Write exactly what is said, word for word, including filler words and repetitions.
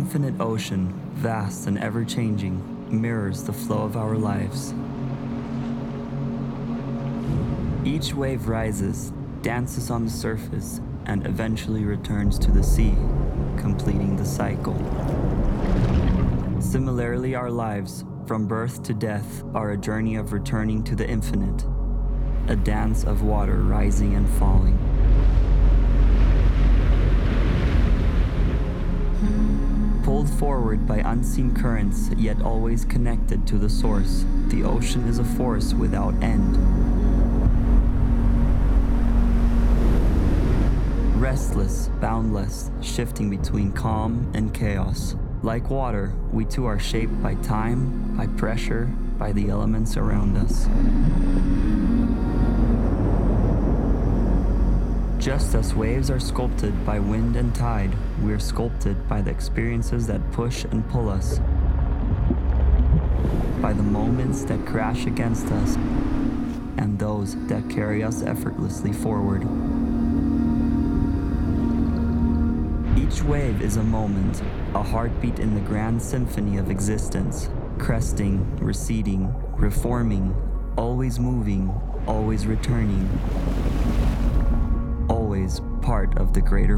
infinite ocean, vast and ever-changing, mirrors the flow of our lives. Each wave rises, dances on the surface, and eventually returns to the sea, completing the cycle. Similarly, our lives, from birth to death, are a journey of returning to the infinite, a dance of water rising and falling. Pulled forward by unseen currents, yet always connected to the source, the ocean is a force without end. Restless, boundless, shifting between calm and chaos. Like water, we too are shaped by time, by pressure, by the elements around us. Just as waves are sculpted by wind and tide, we are sculpted by the experiences that push and pull us, by the moments that crash against us, and those that carry us effortlessly forward. Each wave is a moment, a heartbeat in the grand symphony of existence, cresting, receding, reforming, always moving, always returning, always part of the greater